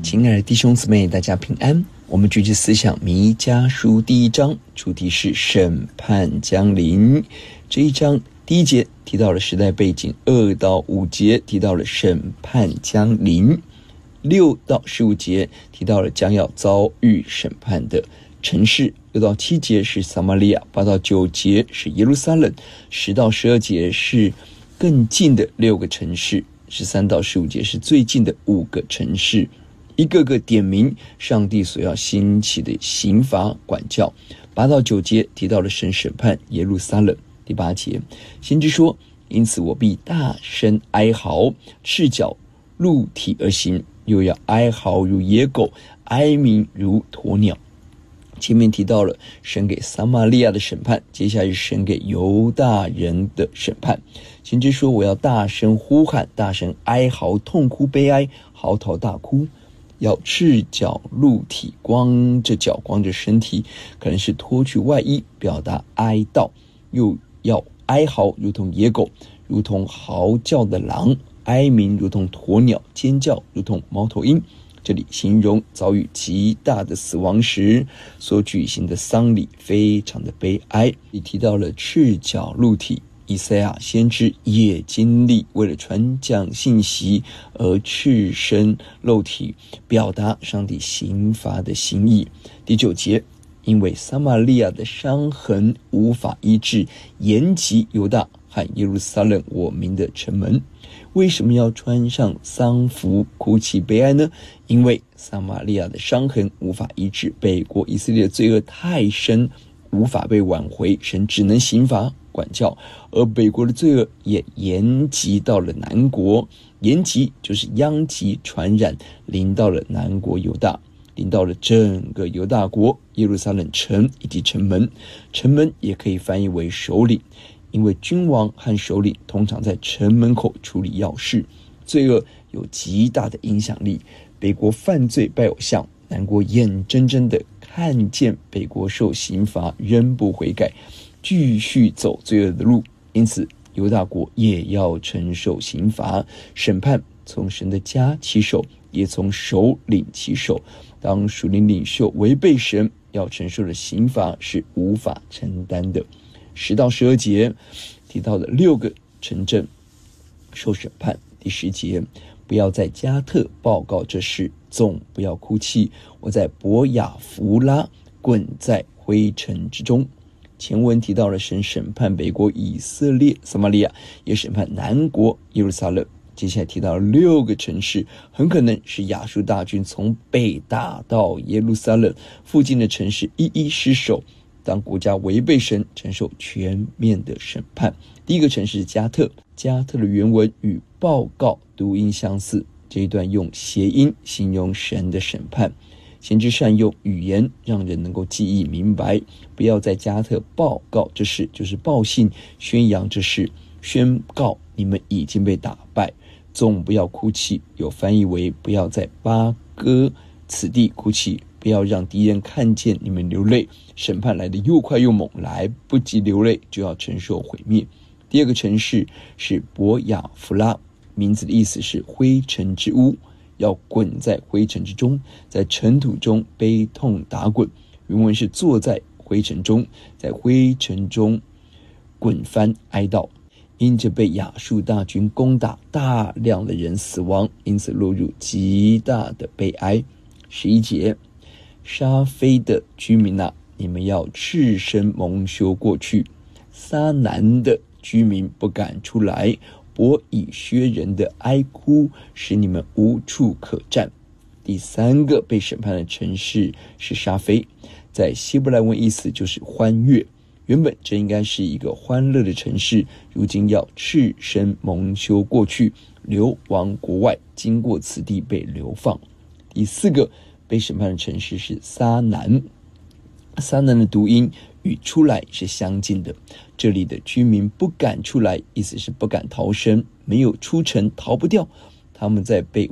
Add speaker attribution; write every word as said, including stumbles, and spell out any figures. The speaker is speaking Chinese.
Speaker 1: 亲爱的弟兄姊妹，大家平安。我们继续思想弥迦书第一章，主题是审判将临。这一章第一节提到了时代背景，二到五节提到了审判将临，六到十五节提到了将要遭遇审判的城市，六到七节是撒玛利亚，八到九节是耶路撒冷，十到十二节是更近的六个城市，十三到十五节是最近的五个城市，一个个点名上帝所要兴起的刑罚管教。八到九节提到了神审判耶路撒冷。第八节，先知说：因此我必大声哀嚎，赤脚露体而行，又要哀嚎如野狗，哀鸣如鸵鸟。前面提到了神给撒玛利亚的审判，接下来是神给犹大人的审判。先知说：我要大声呼喊，大声哀嚎，痛哭悲哀，嚎啕大哭，要赤脚露体，光着脚光着身体，可能是脱去外衣，表达哀悼，又要哀嚎如同野狗，如同嚎叫的狼，哀鸣如同鸵鸟，尖叫如同猫头鹰。这里形容遭遇极大的死亡时所举行的丧礼非常的悲哀。也提到了赤脚露体，以赛亚先知也经历为了传讲信息而赤身露体，表达上帝刑罚的心意。第九节，因为撒玛利亚的伤痕无法医治，延及犹大和耶路撒冷我民的城门。为什么要穿上丧服哭泣悲哀呢？因为撒玛利亚的伤痕无法医治，北国以色列的罪恶太深，无法被挽回，神只能刑罚管教，而北国的罪恶也延及到了南国，延及就是殃及传染，临到了南国犹大，临到了整个犹大国耶路撒冷城以及城门。城门也可以翻译为首领，因为君王和首领通常在城门口处理要事，罪恶有极大的影响力。北国犯罪拜偶像，南国眼睁睁的看见北国受刑罚，仍不悔改，继续走罪恶的路，因此犹大国也要承受刑罚。审判从神的家起手，也从首领起手。当属灵领袖违背神，要承受的刑罚是无法承担的。十到十二节提到的六个城镇受审判。第十节，不要在加特报告这事，总不要哭泣，我在伯雅弗拉滚在灰尘之中。前文提到了神审判北国以色列撒玛利亚，也审判南国耶路撒冷。接下来提到了六个城市，很可能是亚述大军从北打到耶路撒冷附近的城市一一失守，当国家违背神，承受全面的审判。第一个城市加特，加特的原文与报告读音相似，这一段用谐音形容神的审判。先知善用语言让人能够记忆明白，不要在加特报告这事，就是报信宣扬这事，宣告你们已经被打败。总不要哭泣，有翻译为不要在巴哥此地哭泣，不要让敌人看见你们流泪，审判来得又快又猛，来不及流泪就要承受毁灭。第二个城市是伯雅弗拉，名字的意思是灰尘之屋，要滚在灰尘之中，在尘土中悲痛打滚。原文是坐在灰尘中，在灰尘中滚翻哀悼。因着被亚述大军攻打，大量的人死亡，因此落入极大的悲哀。十一节，沙非的居民啊，你们要赤身蒙羞过去；撒南的居民不敢出来，伯以薛人的哀哭使你们无处可站。第三个被审判的城市是沙非，在希伯来文意思就是欢悦。原本这应该是一个欢乐的城市，如今要赤身蒙羞过去，流亡国外，经过此地被流放。第四个被审判的城市是撒南，撒南的读音与出来是相近的，这里的居民不敢出来，意思是不敢逃生，没有出城逃不掉，他们在被